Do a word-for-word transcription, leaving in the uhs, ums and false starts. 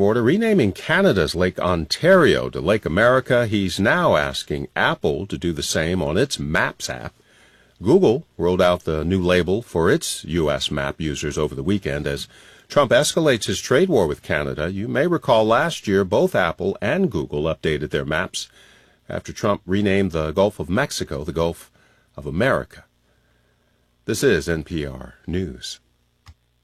order renaming Canada's Lake Ontario to Lake America. He's now asking Apple to do the same on its Maps app. Google rolled out the new label for its U S map users over the weekend as Trump escalates his trade war with Canada. You may recall last year both Apple and Google updated their maps after Trump renamed the Gulf of Mexico the Gulf of America. This is N P R News.